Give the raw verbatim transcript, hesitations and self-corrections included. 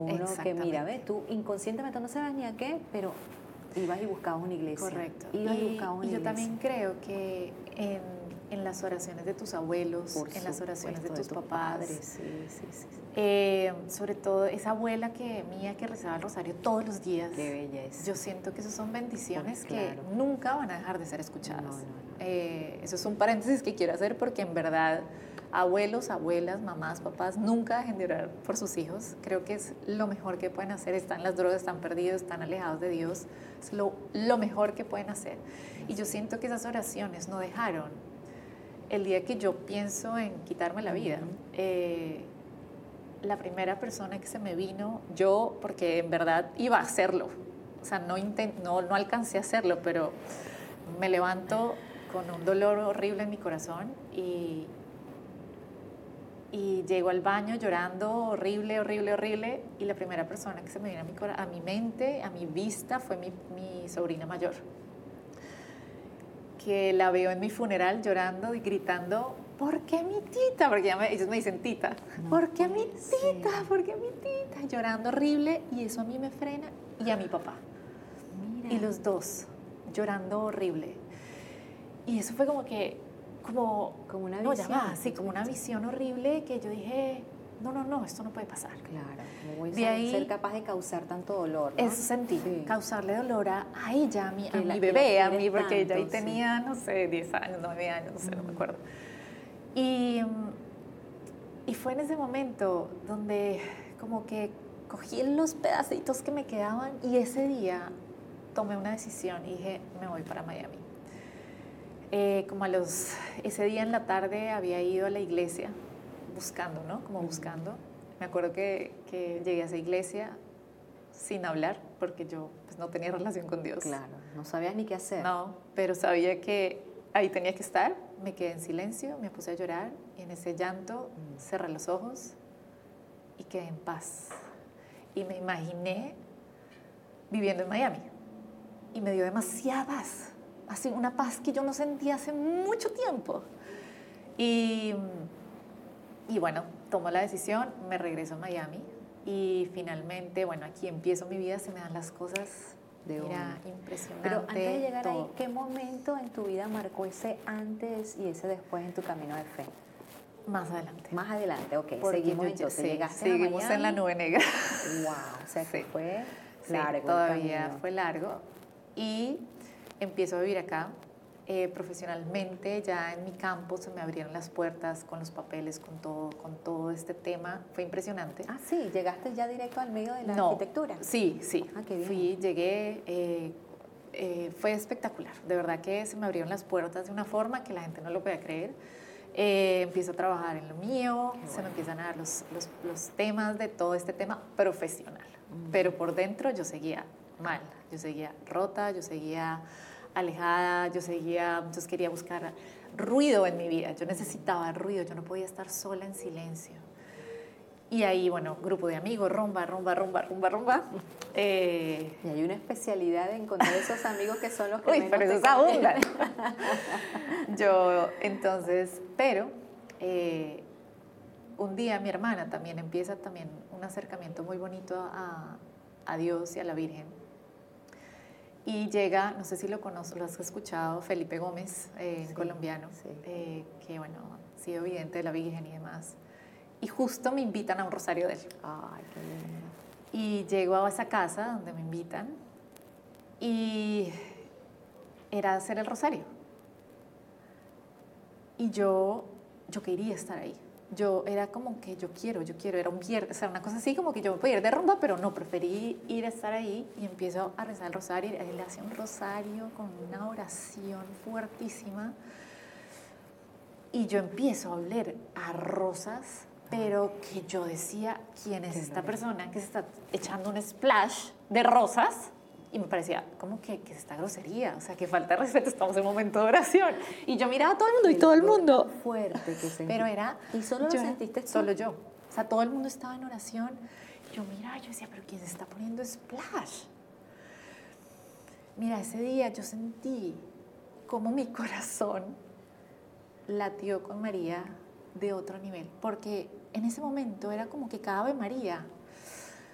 Uno que mira, ¿ves? Tú inconscientemente no sabes ni a qué, pero ibas y buscabas una iglesia. Correcto. Ibas y, Y, buscabas una y yo iglesia. también creo que en, en las oraciones de tus abuelos, Por en las oraciones de supuesto, tus papás, padres, sí, sí, sí, sí. eh, sobre todo esa abuela que mía que rezaba el rosario todos los días. Qué belleza. Yo siento que esas son bendiciones Pues, claro. que nunca van a dejar de ser escuchadas. No, no, no. Eh, eso es un paréntesis que quiero hacer porque en verdad abuelos, abuelas, mamás, papás, nunca dejen de orar por sus hijos. Creo que es lo mejor que pueden hacer. Están en las drogas, están perdidos, están alejados de Dios. Es lo, lo mejor que pueden hacer. Y yo siento que esas oraciones no dejaron. El día que yo pienso en quitarme la vida, eh, la primera persona que se me vino, yo, porque en verdad iba a hacerlo. O sea, no, intent, no, no alcancé a hacerlo, pero me levanto con un dolor horrible en mi corazón y... Y llego al baño llorando horrible, horrible, horrible. Y la primera persona que se me vino a mi, a mi mente, a mi vista, fue mi, mi sobrina mayor. Que la veo en mi funeral llorando y gritando, ¿por qué mi tita? Porque ya me, ellos me dicen tita. No, ¿por qué mi tita? Sí. ¿Por qué mi tita? Llorando horrible. Y eso a mí me frena. Y a mi papá. Mira. Y los dos llorando horrible. Y eso fue como que... Como, como una no, visión. Ya va, sí, como una visión horrible que yo dije, no, no, no, esto no puede pasar. Claro, muy de ahí, ser capaz de causar tanto dolor, ¿no? Eso sentí, sí. Causarle dolor a, a ella, a mi, a la, mi bebé, a mí, porque tanto, ella ahí sí. tenía, no sé, diez años, nueve años, no sé, mm. no me acuerdo. Y, y fue en ese momento donde como que cogí los pedacitos que me quedaban y ese día tomé una decisión y dije, me voy para Miami. Eh, como a los, ese día en la tarde había ido a la iglesia buscando, ¿no? Como buscando. Me acuerdo que, que llegué a esa iglesia sin hablar porque yo pues, no tenía relación con Dios. Claro, no sabías ni qué hacer. No, pero sabía que ahí tenía que estar. Me quedé en silencio, me puse a llorar y en ese llanto mm. cerré los ojos y quedé en paz. Y me imaginé viviendo en Miami y me dio demasiada paz. Así una paz que yo no sentía hace mucho tiempo. Y, y bueno, tomo la decisión, me regreso a Miami y finalmente, bueno, aquí empiezo mi vida, se me dan las cosas, de mira, una. Impresionante. Pero antes de llegar todo. Ahí, ¿qué momento en tu vida marcó ese antes y ese después en tu camino de fe? Más adelante. Más adelante, ok. Porque seguimos yo, entonces, sí, llegaste seguimos a Miami. en la nube negra. Wow, o sea que sí. fue largo. Sí, todavía fue largo. Y empiezo a vivir acá. Eh, profesionalmente, ya en mi campo se me abrieron las puertas con los papeles, con todo, con todo este tema. Fue impresionante. Ah, sí, llegaste ya directo al medio de la no, arquitectura. Sí, sí. Ah, qué bien. Fui, llegué, eh, eh, fue espectacular. De verdad que se me abrieron las puertas de una forma que la gente no lo podía creer. Eh, empiezo a trabajar en lo mío, qué se bueno. me empiezan a dar los, los, los temas de todo este tema profesional. Mm. Pero por dentro yo seguía mal, yo seguía rota, yo seguía alejada, yo seguía, yo quería buscar ruido en mi vida, yo necesitaba ruido, yo no podía estar sola en silencio. Y ahí, bueno, grupo de amigos, rumba, rumba, rumba, rumba, rumba. Eh, y hay una especialidad de encontrar esos amigos que son los que uy, menos pero esos abundan. Yo, entonces, pero eh, un día mi hermana también empieza también un acercamiento muy bonito a, a Dios y a la Virgen. Y llega, no sé si lo conoces, lo has escuchado, Felipe Gómez, eh, sí, colombiano, sí. eh, que bueno, ha sido vidente de la Virgen y demás. Y justo me invitan a un rosario de él. Ay, qué lindo. Y llego a esa casa donde me invitan y era hacer el rosario. Y yo, yo quería estar ahí. Yo era como que yo quiero, yo quiero, era un viernes, o sea, una cosa así como que yo me podía ir de rumba, pero no, preferí ir a estar ahí y empiezo a rezar el rosario. Él le hace un rosario con una oración fuertísima y yo empiezo a oler a rosas, pero que yo decía, ¿quién es esta persona que se está echando un splash de rosas? Y me parecía, como que, que es esta grosería? O sea, que falta de respeto, estamos en un momento de oración. Y yo miraba a todo el mundo y todo el mundo... fuerte que sentí. Pero era... ¿Y solo yo, lo sentiste tú? Solo yo. O sea, todo el mundo estaba en oración. Y yo miraba, yo decía, ¿pero quién se está poniendo splash? Mira, ese día yo sentí como mi corazón latió con María de otro nivel. Porque en ese momento era como que cada Ave María